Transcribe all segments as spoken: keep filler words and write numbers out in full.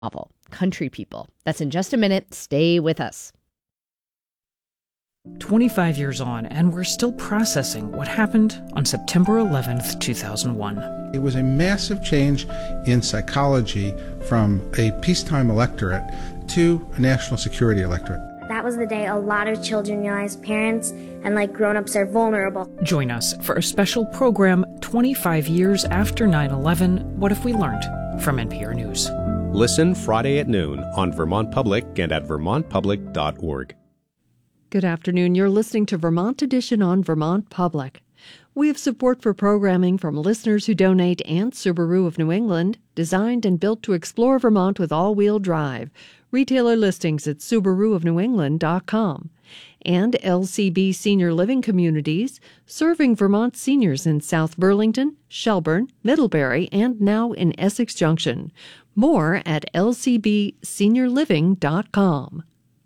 novel, Country People. That's in just a minute. Stay with us. twenty-five years on, and we're still processing what happened on September eleventh, two thousand one. It was a massive change in psychology from a peacetime electorate to a national security electorate. That was the day a lot of children realized parents and like grown-ups are vulnerable. Join us for a special program twenty-five years after nine eleven, What If We Learned? From N P R News. Listen Friday at noon on Vermont Public and at vermont public dot org. Good afternoon. You're listening to Vermont Edition on Vermont Public. We have support for programming from listeners who donate and Subaru of New England, designed and built to explore Vermont with all-wheel drive. Retailer listings at subaru of new england dot com. And L C B Senior Living Communities, serving Vermont seniors in South Burlington, Shelburne, Middlebury, and now in Essex Junction. More at l c b senior living dot com.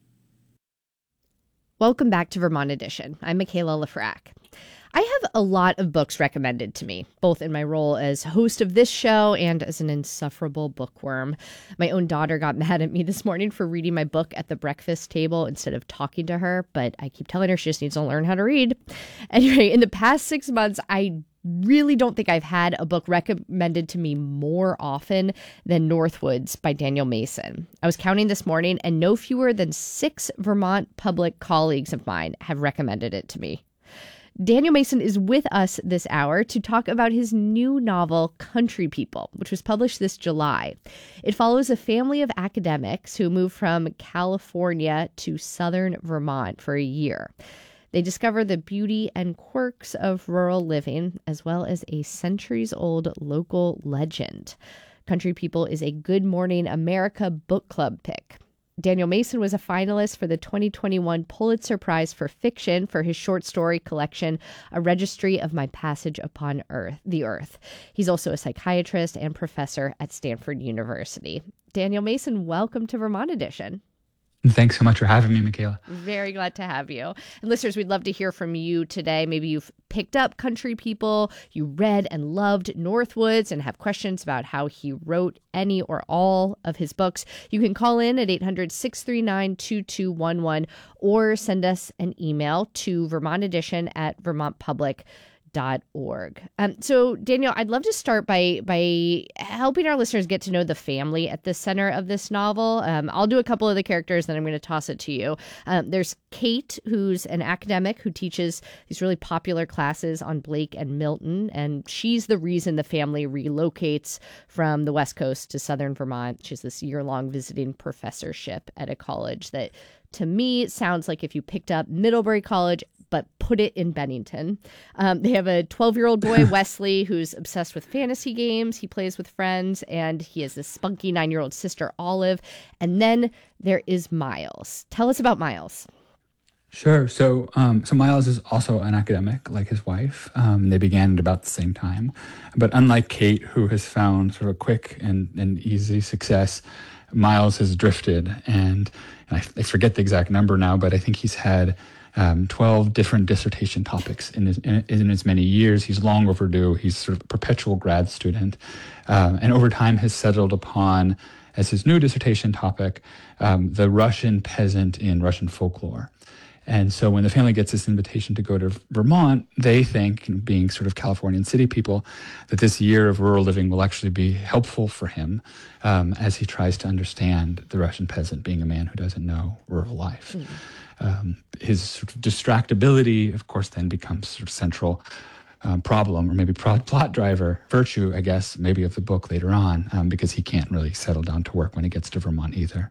Welcome back to Vermont Edition. I'm Michaela Lafrac. I have a lot of books recommended to me, both in my role as host of this show and as an insufferable bookworm. My own daughter got mad at me this morning for reading my book at the breakfast table instead of talking to her, but I keep telling her she just needs to learn how to read. Anyway, in the past six months, I really don't think I've had a book recommended to me more often than Northwoods by Daniel Mason. I was counting this morning, and no fewer than six Vermont Public colleagues of mine have recommended it to me. Daniel Mason is with us this hour to talk about his new novel, Country People, which was published this July. It follows a family of academics who moved from California to southern Vermont for a year. They discover the beauty and quirks of rural living, as well as a centuries-old local legend. Country People is a Good Morning America book club pick. Daniel Mason was a finalist for the twenty twenty-one Pulitzer Prize for Fiction for his short story collection, A Registry of My Passage Upon Earth, the Earth. He's also a psychiatrist and professor at Stanford University. Daniel Mason, welcome to Vermont Edition. Thanks so much for having me, Michaela. Very glad to have you. And listeners, we'd love to hear from you today. Maybe you've picked up Country People, you read and loved Northwoods, and have questions about how he wrote any or all of his books. You can call in at eight hundred, six three nine, two two one one or send us an email to vermont edition at vermont public dot org. Um, so, Daniel, I'd love to start by by helping our listeners get to know the family at the center of this novel. Um, I'll do a couple of the characters, then I'm going to toss it to you. Um, there's Kate, who's an academic who teaches these really popular classes on Blake and Milton, and she's the reason the family relocates from the West Coast to southern Vermont. She's this year-long visiting professorship at a college that, to me, sounds like if you picked up Middlebury College but put it in Bennington. Um, they have a twelve-year-old boy, Wesley, who's obsessed with fantasy games. He plays with friends, and he has this spunky nine-year-old sister, Olive. And then there is Miles. Tell us about Miles. Sure. So um, so Miles is also an academic, like his wife. Um, they began at about the same time. But unlike Kate, who has found sort of a quick and, and easy success, Miles has drifted. And, and I, I forget the exact number now, but I think he's had Um, twelve different dissertation topics in his, in, in as many years. He's long overdue. He's sort of a perpetual grad student. Um, and over time has settled upon, as his new dissertation topic, um, the Russian peasant in Russian folklore. And so when the family gets this invitation to go to Vermont, they think, being sort of Californian city people, that this year of rural living will actually be helpful for him um, as he tries to understand the Russian peasant, being a man who doesn't know rural life. Mm. Um, his sort of distractibility, of course, then becomes sort of central um, problem, or maybe plot driver, virtue, I guess, maybe of the book later on, um, because he can't really settle down to work when he gets to Vermont either.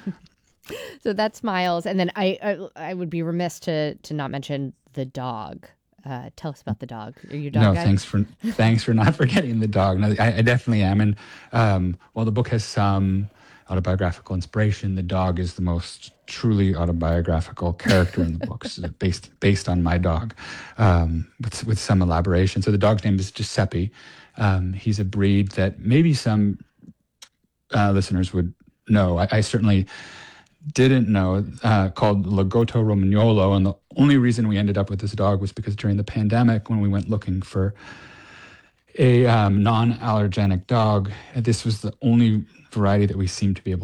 So that's Miles. And then I, I I would be remiss to to not mention the dog. Uh, tell us about the dog. Are you a dog no, guy? thanks for thanks for not forgetting the dog. No, I, I definitely am. And um, while the book has some autobiographical inspiration, the dog is the most truly autobiographical character in the book, so based based on my dog, um, with with some elaboration. So the dog's name is Giuseppe. Um, he's a breed that maybe some uh, listeners would know. I, I certainly didn't know, uh, called Lagotto Romagnolo. And the only reason we ended up with this dog was because during the pandemic, when we went looking for a um, non-allergenic dog. This was the only variety that we seemed to be able